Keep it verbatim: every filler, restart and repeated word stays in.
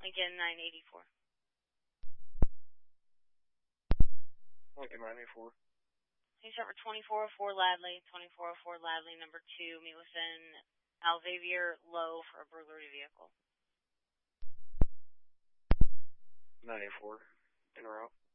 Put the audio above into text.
Lincoln nine eighty-four. Lincoln nine eighty-four. Hey, server twenty-four oh four Ladley, twenty-four oh four Ladley, number two, meet within Alxavier Low for a burglary vehicle. nine eighty-four, in route.